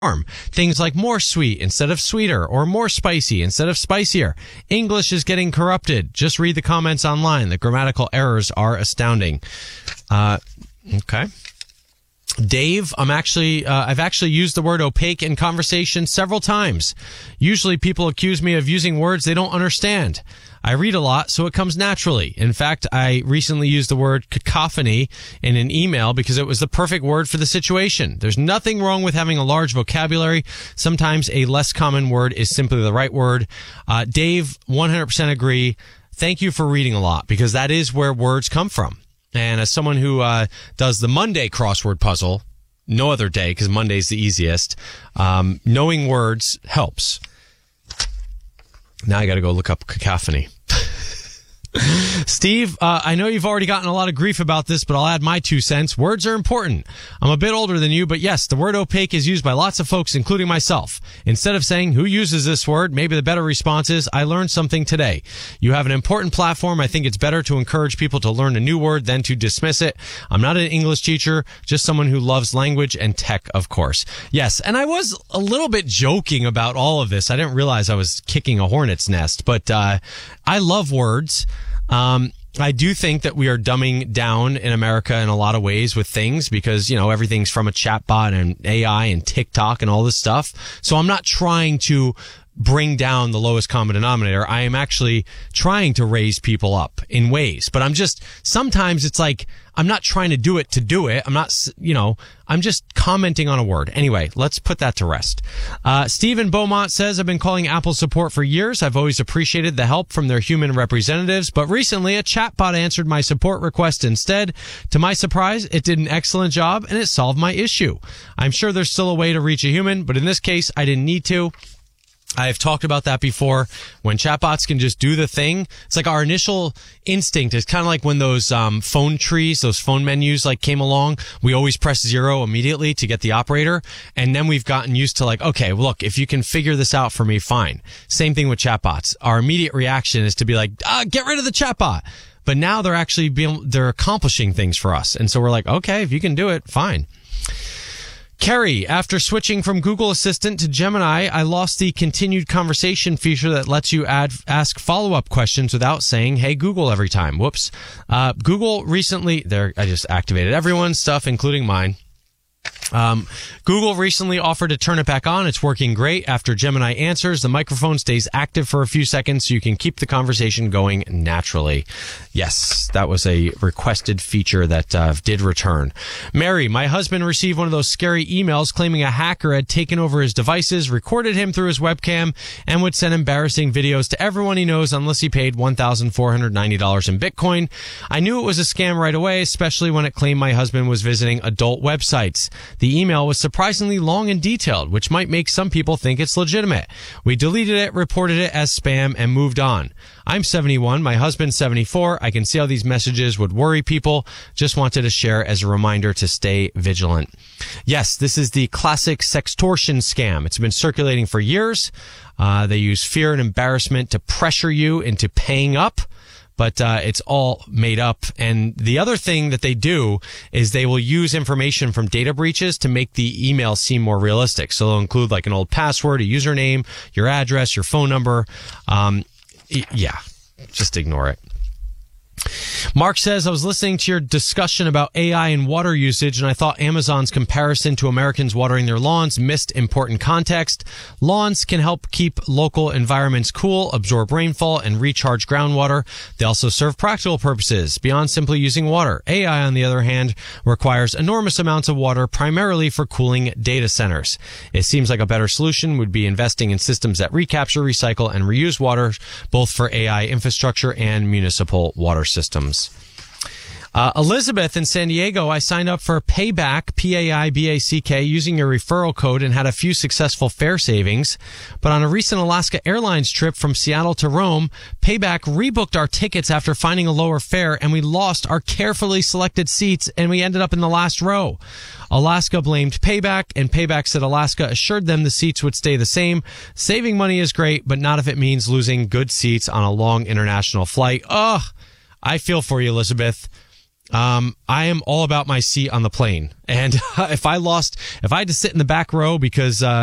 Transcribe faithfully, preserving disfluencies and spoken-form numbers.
Things like more sweet instead of sweeter, or more spicy instead of spicier. English is getting corrupted. Just read the comments online. The grammatical errors are astounding. Uh, okay. Dave, I'm actually, uh, I've actually used the word opaque in conversation several times. Usually people accuse me of using words they don't understand. I read a lot, so it comes naturally. In fact, I recently used the word cacophony in an email because it was the perfect word for the situation. There's nothing wrong with having a large vocabulary. Sometimes a less common word is simply the right word. Uh, Dave, one hundred percent agree. Thank you for reading a lot, because that is where words come from. And as someone who uh, does the Monday crossword puzzle, no other day, because Monday's the easiest, um, knowing words helps. Now I got to go look up cacophony. Steve, uh, I know you've already gotten a lot of grief about this, but I'll add my two cents. Words are important. I'm a bit older than you, but yes, the word opaque is used by lots of folks, including myself. Instead of saying, who uses this word, maybe the better response is, I learned something today. You have an important platform. I think it's better to encourage people to learn a new word than to dismiss it. I'm not an English teacher, just someone who loves language and tech, of course. Yes, and I was a little bit joking about all of this. I didn't realize I was kicking a hornet's nest, but uh, I love words. Um, I do think that we are dumbing down in America in a lot of ways with things because, you know, everything's from a chatbot and A I and TikTok and all this stuff. So I'm not trying to bring down the lowest common denominator. I am actually trying to raise people up in ways, but I'm just, sometimes it's like, I'm not trying to do it to do it. I'm not, you know, I'm just commenting on a word. Anyway, let's put that to rest. Uh, Stephen Beaumont says, I've been calling Apple support for years. I've always appreciated the help from their human representatives, but recently a chatbot answered my support request instead. To my surprise, it did an excellent job and it solved my issue. I'm sure there's still a way to reach a human, but in this case, I didn't need to. I've talked about that before. When chatbots can just do the thing, it's like our initial instinct is kind of like when those um, phone trees, those phone menus like came along. We always press zero immediately to get the operator. And then we've gotten used to like, okay, well, look, if you can figure this out for me, fine. Same thing with chatbots. Our immediate reaction is to be like, ah, get rid of the chatbot. But now they're actually being, they're accomplishing things for us. And so we're like, okay, if you can do it, fine. Kerry, after switching from Google Assistant to Gemini, I lost the continued conversation feature that lets you add, ask follow-up questions without saying, hey, Google every time. Whoops. Uh, Google recently, there, I just activated everyone's stuff, including mine. Um, Google recently offered to turn it back on. It's working great. After Gemini answers, the microphone stays active for a few seconds so you can keep the conversation going naturally. Yes, that was a requested feature that uh, did return. Mary, my husband received one of those scary emails claiming a hacker had taken over his devices, recorded him through his webcam, and would send embarrassing videos to everyone he knows unless he paid one thousand four hundred ninety dollars in Bitcoin. I knew it was a scam right away, especially when it claimed my husband was visiting adult websites. The email was surprisingly long and detailed, which might make some people think it's legitimate. We deleted it, reported it as spam, and moved on. I'm seventy-one, my husband's seventy-four. I can see how these messages would worry people. Just wanted to share as a reminder to stay vigilant. Yes, this is the classic sextortion scam. It's been circulating for years. Uh, they use fear and embarrassment to pressure you into paying up. But uh, it's all made up. And the other thing that they do is they will use information from data breaches to make the email seem more realistic. So they'll include like an old password, a username, your address, your phone number. Um, yeah, just ignore it. Mark says, I was listening to your discussion about A I and water usage, and I thought Amazon's comparison to Americans watering their lawns missed important context. Lawns can help keep local environments cool, absorb rainfall, and recharge groundwater. They also serve practical purposes beyond simply using water. A I, on the other hand, requires enormous amounts of water, primarily for cooling data centers. It seems like a better solution would be investing in systems that recapture, recycle, and reuse water, both for A I infrastructure and municipal water systems. Uh, Elizabeth in San Diego, I signed up for Payback, P A I B A C K, using your referral code and had a few successful fare savings. But on a recent Alaska Airlines trip from Seattle to Rome, Payback rebooked our tickets after finding a lower fare, and we lost our carefully selected seats, and we ended up in the last row. Alaska blamed Payback, and Payback said Alaska assured them the seats would stay the same. Saving money is great, but not if it means losing good seats on a long international flight. Ugh, I feel for you, Elizabeth. Um, I am all about my seat on the plane. And if I lost, if I had to sit in the back row because, uh,